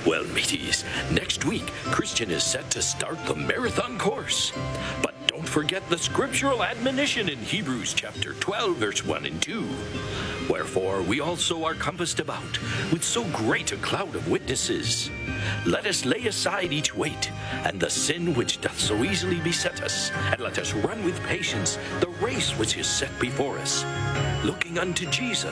Well, mateys, next week, Christian is set to start the marathon course. But don't forget the scriptural admonition in Hebrews chapter 12, verse 1 and 2. Wherefore we also are compassed about with so great a cloud of witnesses. Let us lay aside each weight, and the sin which doth so easily beset us, and let us run with patience the race which is set before us, looking unto Jesus,